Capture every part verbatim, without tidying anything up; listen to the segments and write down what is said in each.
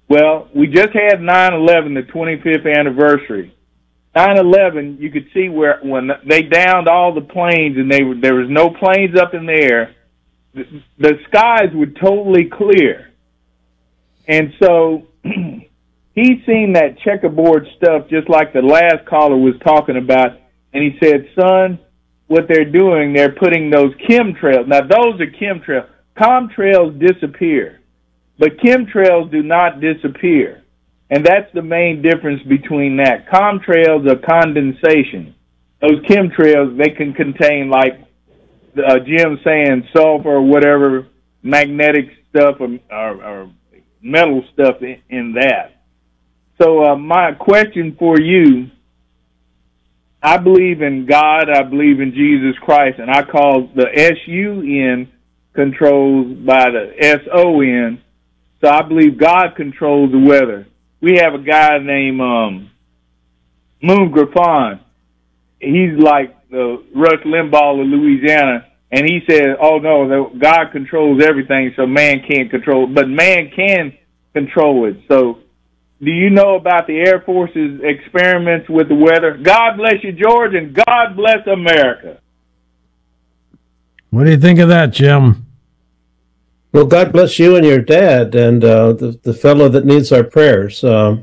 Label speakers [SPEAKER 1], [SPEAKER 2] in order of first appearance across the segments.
[SPEAKER 1] Well, we just had nine eleven, the twenty-fifth anniversary. nine eleven, you could see where when they downed all the planes and they were, there was no planes up in the air, the, the skies were totally clear. And so he's seen that checkerboard stuff just like the last caller was talking about, and he said, son, what they're doing, they're putting those chemtrails. Now, those are chemtrails. Comtrails disappear, but chemtrails do not disappear. And that's the main difference between that. Comtrails are condensation. Those chemtrails, they can contain, like uh, Jim saying, sulfur or whatever, magnetic stuff or, or, or metal stuff in, in that. So uh, my question for you, I believe in God, I believe in Jesus Christ, and I call the S U N controls by the S O N. So I believe God controls the weather. We have a guy named um, Moon Griffon. He's like the Rush Limbaugh of Louisiana, and he said, oh, no, God controls everything, so man can't control it. But man can control it. So do you know about the Air Force's experiments with the weather? God bless you, George, and God bless America.
[SPEAKER 2] What do you think of that, Jim?
[SPEAKER 3] Well, God bless you and your dad and uh, the, the fellow that needs our prayers. Um,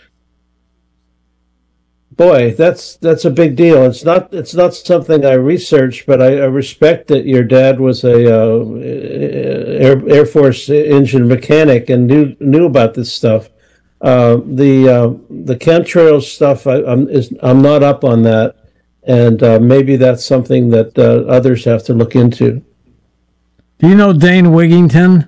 [SPEAKER 3] boy, that's that's a big deal. It's not it's not something I researched, but I, I respect that your dad was a uh, Air, Air Force engine mechanic and knew knew about this stuff. Uh, the uh, the chemtrails stuff, I, I'm is I'm not up on that, and uh, maybe that's something that uh, others have to look into.
[SPEAKER 2] Do you know Dane Wigington?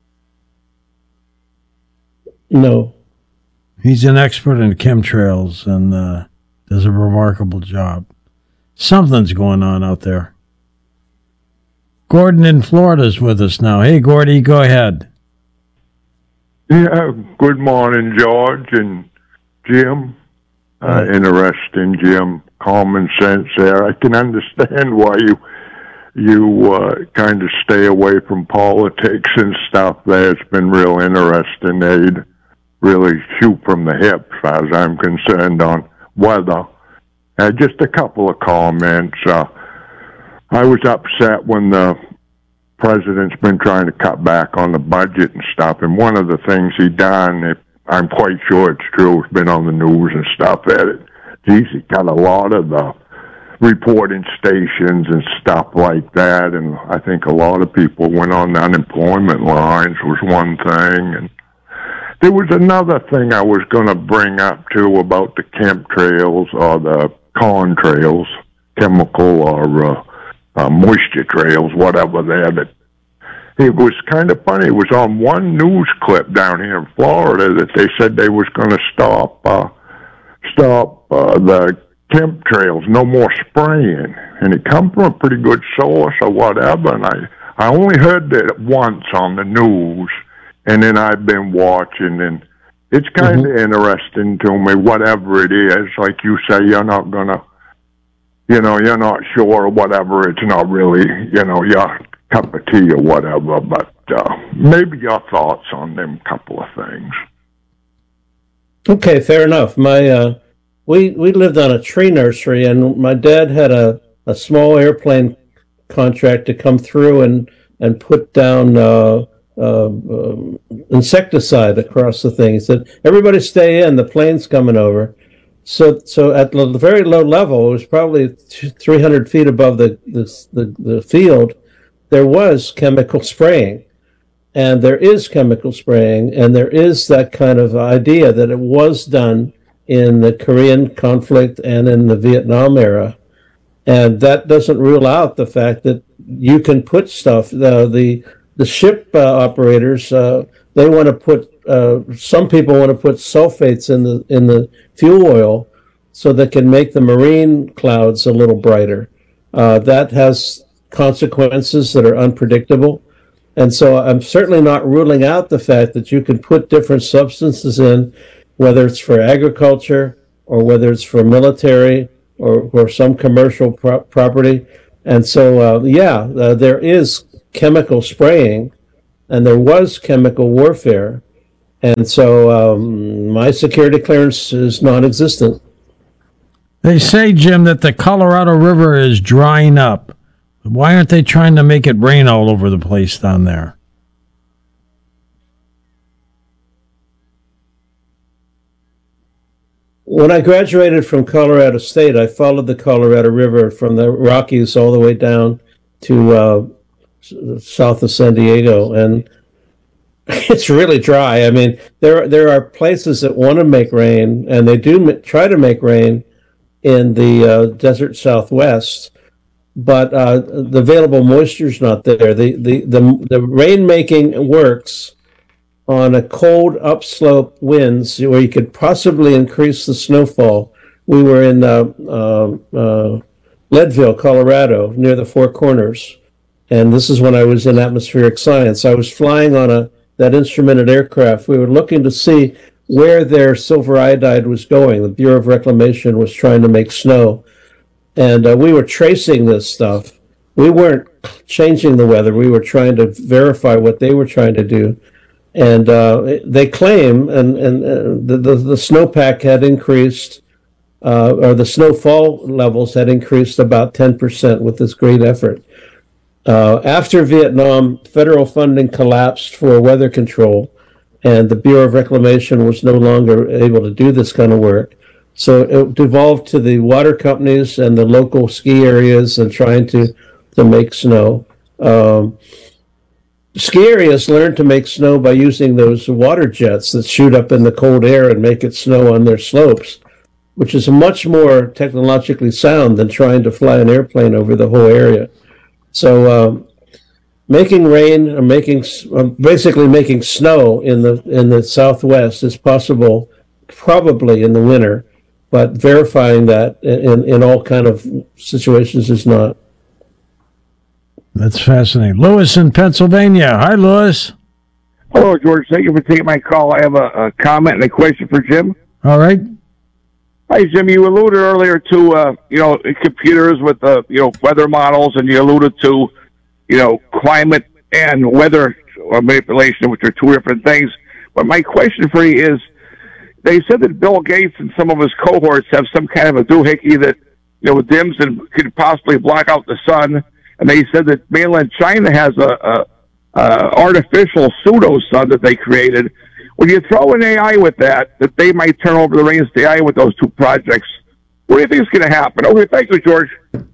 [SPEAKER 3] No.
[SPEAKER 2] He's an expert in chemtrails and uh, does a remarkable job. Something's going on out there. Gordon in Florida is with us now. Hey, Gordy, go ahead.
[SPEAKER 4] Yeah, good morning, George and Jim. Uh, interesting, Jim. Common sense there. I can understand why you you uh, kind of stay away from politics and stuff there. It's been real interesting. They'd really shoot from the hip, as far as I'm concerned, on weather. Uh, just a couple of comments. Uh, I was upset when the president's been trying to cut back on the budget and stuff, and one of the things he done, if I'm quite sure it's true, it's been on the news and stuff, that it, geez, he cut a lot of the reporting stations and stuff like that, and I think a lot of people went on the unemployment lines was one thing, and there was another thing I was going to bring up too about the chemtrails or the contrails, chemical or uh, uh, moisture trails, whatever there. That it was kind of funny. It was on one news clip down here in Florida that they said they was going to stop uh, stop uh, the chemtrails, no more spraying, and it come from a pretty good source or whatever. And I, I only heard that once on the news, and then I've been watching, and it's kind of mm-hmm. interesting to me. Whatever it is, like you say, you're not gonna, you know, you're not sure or whatever. It's not really, you know, your cup of tea or whatever. But uh, maybe your thoughts on them couple of things.
[SPEAKER 3] Okay, fair enough. My uh, we we lived on a tree nursery, and my dad had a, a small airplane contract to come through and and put down uh, uh, um, insecticide across the thing. He said, "Everybody stay in. The plane's coming over." So so at the very low level, it was probably three hundred feet above the the the, the field. There was chemical spraying. And there is chemical spraying, and there is that kind of idea that it was done in the Korean conflict and in the Vietnam era. And that doesn't rule out the fact that you can put stuff, the the, the ship uh, operators, uh, they want to put, uh, some people want to put sulfates in the in the fuel oil so they can make the marine clouds a little brighter. Uh, that has consequences that are unpredictable. And so I'm certainly not ruling out the fact that you can put different substances in, whether it's for agriculture or whether it's for military or, or some commercial pro- property. And so, uh, yeah, uh, there is chemical spraying and there was chemical warfare. And so um, my security clearance is non-existent.
[SPEAKER 2] They say, Jim, that the Colorado River is drying up. Why aren't they trying to make it rain all over the place down there?
[SPEAKER 3] When I graduated from Colorado State, I followed the Colorado River from the Rockies all the way down to uh, south of San Diego, and it's really dry. I mean, there there are places that want to make rain, and they do m- try to make rain in the uh, desert Southwest, but uh, the available moisture is not there. The the the, the rain making works on a cold upslope winds where you could possibly increase the snowfall. We were in uh, uh, uh, Leadville, Colorado, near the Four Corners, and this is when I was in atmospheric science. I was flying on a that instrumented aircraft. We were looking to see where their silver iodide was going. The Bureau of Reclamation was trying to make snow, and uh, we were tracing this stuff. We weren't changing the weather. We were trying to verify what they were trying to do. And uh, they claim, and, and uh, the, the, the snowpack had increased, uh, or the snowfall levels had increased about ten percent with this great effort. Uh, after Vietnam, federal funding collapsed for weather control, and the Bureau of Reclamation was no longer able to do this kind of work. So it devolved to the water companies and the local ski areas and trying to, to make snow. Um, Ski areas learned to make snow by using those water jets that shoot up in the cold air and make it snow on their slopes, which is much more technologically sound than trying to fly an airplane over the whole area. So um, making rain or making uh, basically making snow in the in the Southwest is possible, probably in the winter, but verifying that in in all kind of situations is not.
[SPEAKER 2] That's fascinating. Lewis in Pennsylvania. Hi, Lewis.
[SPEAKER 5] Hello, George. Thank you for taking my call. I have a, a comment and a question for Jim.
[SPEAKER 2] All right.
[SPEAKER 5] Hi, Jim. You alluded earlier to, uh, you know, computers with, uh, you know, weather models, and you alluded to, you know, climate and weather manipulation, which are two different things. But my question for you is, they said that Bill Gates and some of his cohorts have some kind of a doohickey that, you know, dims and could possibly block out the sun. And they said that mainland China has a, a, a artificial pseudo sun that they created. When you throw an A I with that, that they might turn over the reins to A I with those two projects. What do you think is going to happen? Okay, thank you, George.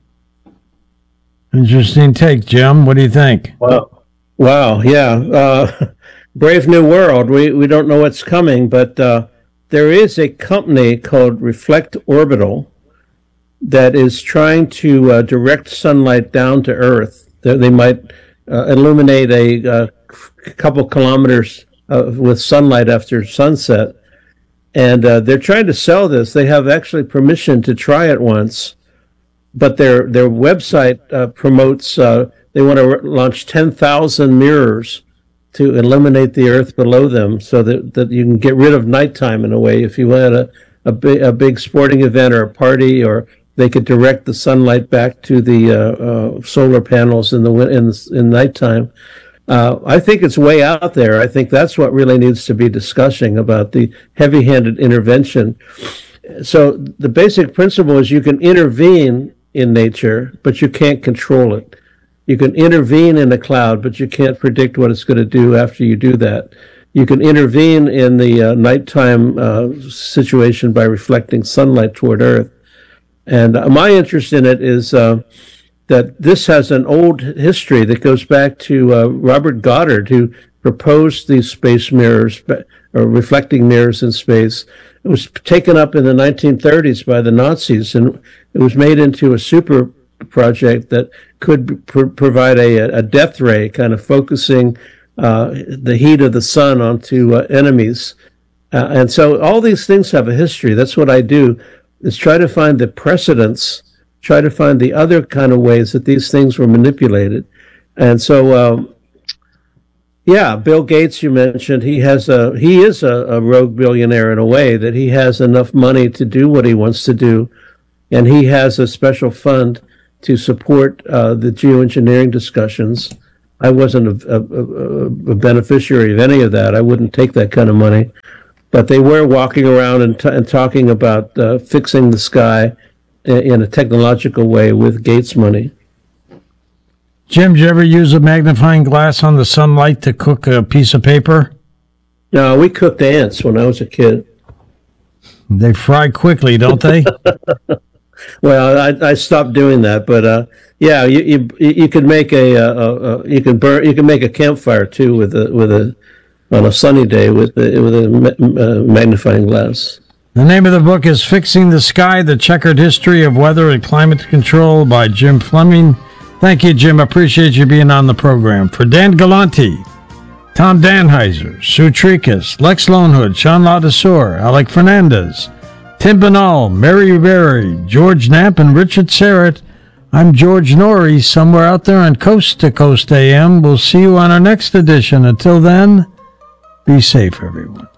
[SPEAKER 2] Interesting take, Jim. What do you think?
[SPEAKER 3] Wow, wow, yeah. Uh, brave new world. We we don't know what's coming, but uh, there is a company called Reflect Orbital that is trying to uh, direct sunlight down to Earth. They, they might uh, illuminate a, a couple kilometers uh, with sunlight after sunset. And uh, they're trying to sell this. They have actually permission to try it once, but their their website uh, promotes, uh, they want to launch ten thousand mirrors to illuminate the Earth below them so that, that you can get rid of nighttime in a way. If you had a, a, big, a big sporting event or a party, or they could direct the sunlight back to the uh, uh, solar panels in the in, in nighttime. Uh, I think it's way out there. I think that's what really needs to be discussing about the heavy-handed intervention. So the basic principle is you can intervene in nature, but you can't control it. You can intervene in a cloud, but you can't predict what it's going to do after you do that. You can intervene in the uh, nighttime uh, situation by reflecting sunlight toward Earth. And uh, my interest in it is uh, that this has an old history that goes back to uh, Robert Goddard, who proposed these space mirrors, or reflecting mirrors in space. It was taken up in the nineteen thirties by the Nazis, and it was made into a super project that could pr- provide a, a death ray, kind of focusing uh, the heat of the sun onto uh, enemies. Uh, and so all these things have a history. That's what I do, is try to find the precedents, try to find the other kind of ways that these things were manipulated. And so, um, yeah, Bill Gates, you mentioned, he has a he is a, a rogue billionaire in a way, that he has enough money to do what he wants to do, and he has a special fund to support uh, the geoengineering discussions. I wasn't a, a, a beneficiary of any of that. I wouldn't take that kind of money. But they were walking around and, t- and talking about uh, fixing the sky in, in a technological way with Gates money.
[SPEAKER 2] Jim, did you ever use a magnifying glass on the sunlight to cook a piece of paper?
[SPEAKER 3] No, we cooked ants when I was a kid.
[SPEAKER 2] They fry quickly, don't they?
[SPEAKER 3] Well, I, I stopped doing that, but uh, yeah, you, you you could make a, a, a you can burn you can make a campfire too with a with a on a sunny day with a, with a magnifying glass.
[SPEAKER 2] The name of the book is Fixing the Sky: The Checkered History of Weather and Climate Control by Jim Fleming. Thank you, Jim. I appreciate you being on the program. For Dan Galante, Tom Danheiser, Sue Tricus, Lex Lonehood, Sean Ladesseur, Alec Fernandez, Tim Banal, Mary Berry, George Knapp, and Richard Serrett, I'm George Norrie, somewhere out there on Coast to Coast A M. We'll see you on our next edition. Until then, be safe, everyone.